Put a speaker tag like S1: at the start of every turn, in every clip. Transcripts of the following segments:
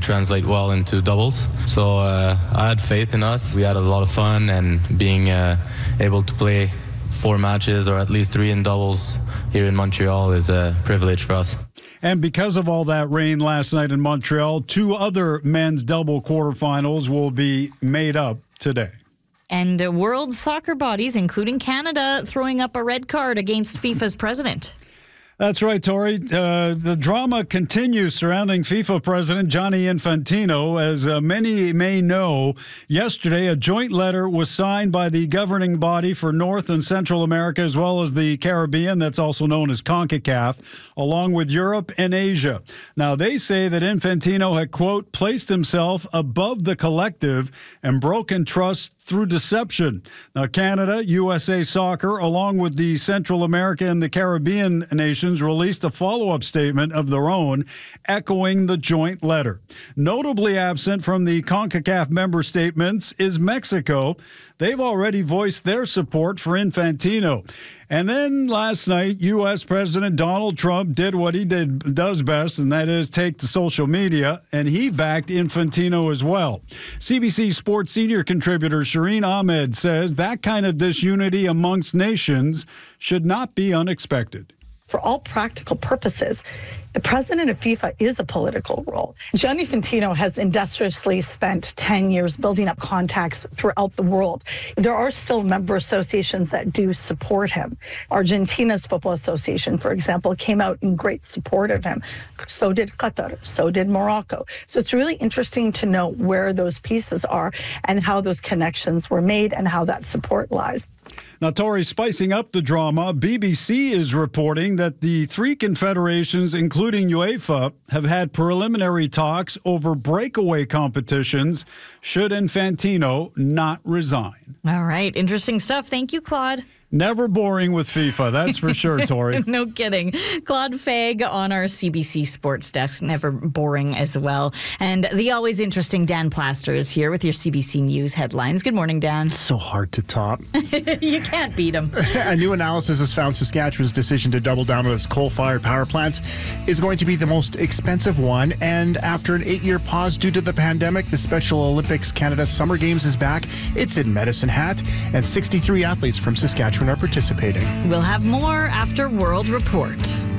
S1: translate well into doubles. So I had faith in us. We had a lot of fun, and being able to play 4 matches or at least 3 in doubles here in Montreal is a privilege for us.
S2: And because of all that rain last night in Montreal, 2 other men's double quarterfinals will be made up today.
S3: And world soccer bodies, including Canada, throwing up a red card against FIFA's president.
S2: That's right, Tori. The drama continues surrounding FIFA President Gianni Infantino. As many may know, yesterday a joint letter was signed by the governing body for North and Central America as well as the Caribbean, that's also known as CONCACAF, along with Europe and Asia. Now, they say that Infantino had, quote, placed himself above the collective and broken trust through deception. Now, Canada, USA Soccer, along with the Central America and the Caribbean nations, released a follow-up statement of their own, echoing the joint letter. Notably absent from the CONCACAF member statements is Mexico. They've already voiced their support for Infantino. And then last night, U.S. President Donald Trump did what he does best, and that is take to social media, and he backed Infantino as well. CBC Sports senior contributor Shireen Ahmed says that kind of disunity amongst nations should not be unexpected.
S4: For all practical purposes, the president of FIFA is a political role. Gianni Infantino has industriously spent 10 years building up contacts throughout the world. There are still member associations that do support him. Argentina's football association, for example, came out in great support of him. So did Qatar, so did Morocco. So it's really interesting to know where those pieces are and how those connections were made and how that support lies.
S2: Now, Tori, spicing up the drama, BBC is reporting that the 3 confederations, including UEFA, have had preliminary talks over breakaway competitions should Infantino not resign.
S3: All right. Interesting stuff. Thank you, Claude.
S2: Never boring with FIFA, that's for sure, Tori.
S3: No kidding. Claude Fag on our CBC Sports desk. Never boring as well. And the always interesting Dan Plaster is here with your CBC News headlines. Good morning, Dan.
S5: So hard to top.
S3: You can't beat him.
S5: A new analysis has found Saskatchewan's decision to double down on its coal-fired power plants is going to be the most expensive one. And after an 8-year pause due to the pandemic, the Special Olympics Canada Summer Games is back. It's in Medicine Hat, and 63 athletes from Saskatchewan are participating.
S3: We'll have more after World Report.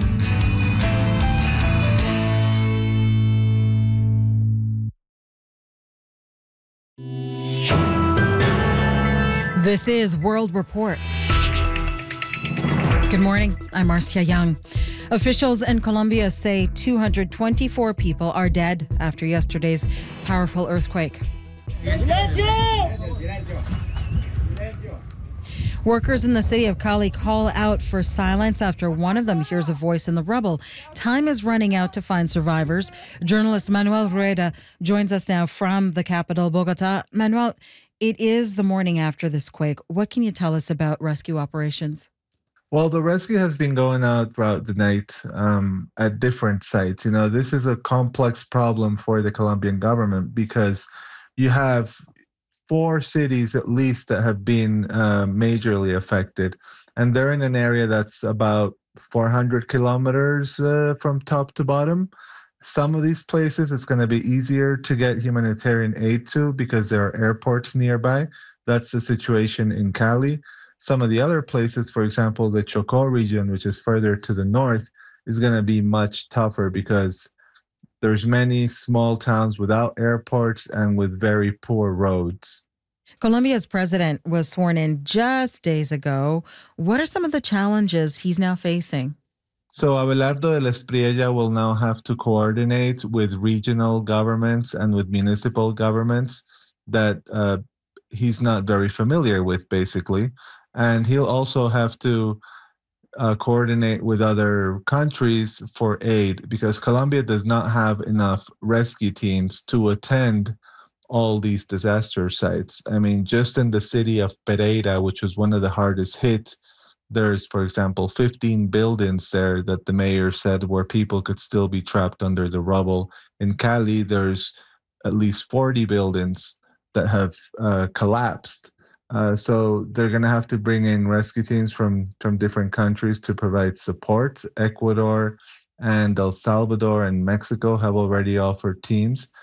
S6: This is World Report. Good morning. I'm Marcia Young. Officials in Colombia say 224 people are dead after yesterday's powerful earthquake. Workers in the city of Cali call out for silence after one of them hears a voice in the rubble. Time is running out to find survivors. Journalist Manuel Rueda joins us now from the capital, Bogota. Manuel, it is the morning after this quake. What can you tell us about rescue operations?
S7: Well, the rescue has been going out throughout the night at different sites. You know, this is a complex problem for the Colombian government because you have 4 cities at least that have been majorly affected, and they're in an area that's about 400 kilometers from top to bottom. Some of these places it's going to be easier to get humanitarian aid to because there are airports nearby. That's the situation in Cali. Some of the other places, for example, the Chocó region, which is further to the north, is going to be much tougher because there's many small towns without airports and with very poor roads.
S6: Colombia's president was sworn in just days ago. What are some of the challenges he's now facing?
S7: So Abelardo del Espriella will now have to coordinate with regional governments and with municipal governments that he's not very familiar with, basically. And he'll also have to coordinate with other countries for aid because Colombia does not have enough rescue teams to attend all these disaster sites. I mean, just in the city of Pereira, which was one of the hardest hit, there's, for example, 15 buildings there that the mayor said where people could still be trapped under the rubble. In Cali, there's at least 40 buildings that have collapsed. So they're going to have to bring in rescue teams from different countries to provide support. Ecuador and El Salvador and Mexico have already offered teams.